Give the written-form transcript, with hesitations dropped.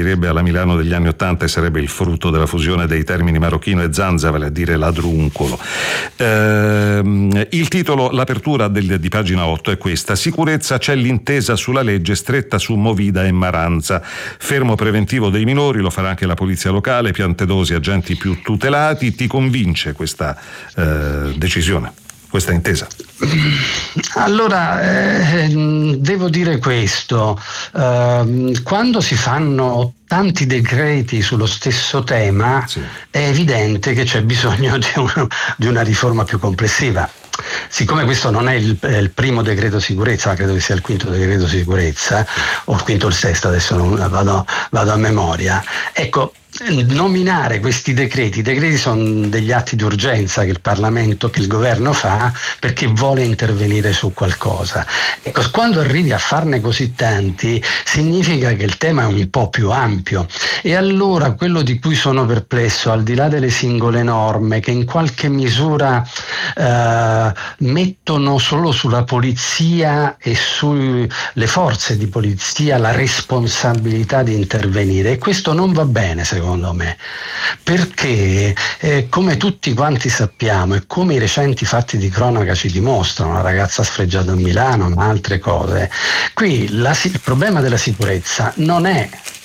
riferirebbe alla Milano degli anni '80 e sarebbe il frutto della fusione dei termini marocchino e zanza, vale a dire ladruncolo. Il titolo, l'apertura di pagina 8 è questa: sicurezza, c'è l'intesa sulla legge stretta su Movida e Maranza, fermo preventivo dei minori, lo farà anche la polizia locale, piante dosi, agenti più tutelati. Ti convince questa decisione, questa intesa? Allora, devo dire questo, quando si fanno tanti decreti sullo stesso tema, sì, è evidente che c'è bisogno di una riforma più complessiva. Siccome questo non è il primo decreto sicurezza, ma credo che sia il quinto decreto sicurezza, o il quinto o il sesto, adesso non vado a memoria, ecco, nominare questi decreti. I decreti sono degli atti di urgenza che il Parlamento, che il governo fa perché vuole intervenire su qualcosa. Ecco, quando arrivi a farne così tanti, significa che il tema è un po' più ampio, e allora quello di cui sono perplesso, al di là delle singole norme che in qualche misura mettono solo sulla polizia e sulle forze di polizia la responsabilità di intervenire, e questo non va bene secondo me, perché come tutti quanti sappiamo e come i recenti fatti di cronaca ci dimostrano, una ragazza sfregiata a Milano, ma altre cose, qui il problema della sicurezza non è